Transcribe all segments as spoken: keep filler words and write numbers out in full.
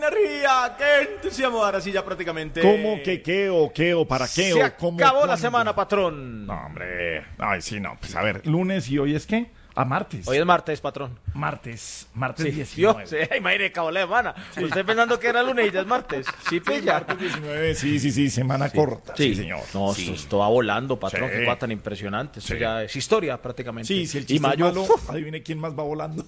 energía, qué entusiasmo. Ahora sí ya prácticamente. ¿Cómo que qué o qué o para qué Se o cómo? acabó la cuándo? semana, patrón. No, hombre. Ay, sí, no. Pues a ver, lunes y hoy es qué? A martes. Hoy es martes, patrón. Martes. Martes Sí, diecinueve. Dios, sí, imagínate, acabó la semana. Usted pensando que era lunes y ya es martes. Sí, pilla. Martes diecinueve, sí, sí, sí, semana corta. Sí, señor. No, Sí. esto, esto va volando, patrón. Sí. Qué cosa tan impresionante. Esto Sí. ya es historia prácticamente. Sí, si el y chiste mayo, es malo, uf, adivine quién más va volando.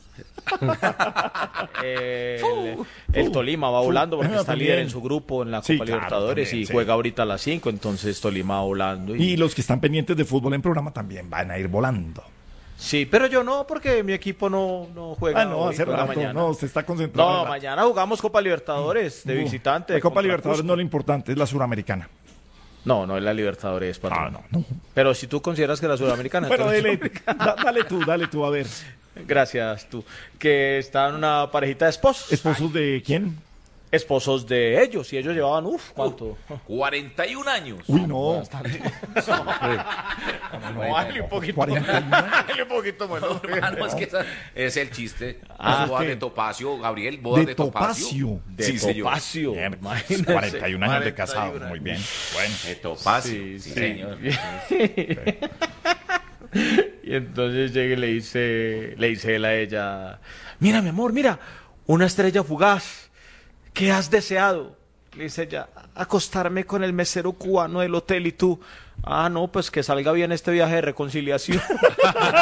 eh, el, el Tolima va volando porque Ah, está también. líder en su grupo en la Copa Sí, claro, Libertadores también, y sí. juega ahorita a las cinco, entonces Tolima va volando. Y... Y los que están pendientes de fútbol en programa también van a ir volando. Sí, pero yo no, porque mi equipo no, no juega. Ah, no, hoy, hace juega rato. mañana. No, usted está concentrado. No, en la- mañana jugamos Copa Libertadores de Uh, visitante. La Copa contra Libertadores Cusco. no es lo importante, es la suramericana. No, no es la Libertadores, patrón. Ah, no, no. Pero si tú consideras que la Sudamericana... Bueno, entonces- dale, da- dale tú, dale tú, a ver. Gracias, tú. Que están una parejita de esposos. ¿Esposos de quién? Esposos de ellos. Y ellos llevaban, uff, ¿cuánto? cuarenta y un años. Uy, no. No, dale un poquito. cuarenta y uno. Dale un poquito, bueno. Ah, no, es que esa- es el chiste. Ah, bodas ¿qué? de Topacio, Gabriel, bodas de, De Topacio. Topacio. De Sí, señor. Topacio. Bien, Imagínese. cuarenta y un años de cuarenta y casado, uno. muy bien. Bueno. De Topacio, Sí, sí, sí. señor. Y entonces llega y le dice, le dice él a ella, mira mi amor, mira, una estrella fugaz, ¿qué has deseado? Le dice ella, acostarme con el mesero cubano del hotel y tú, ah no, pues que salga bien este viaje de reconciliación.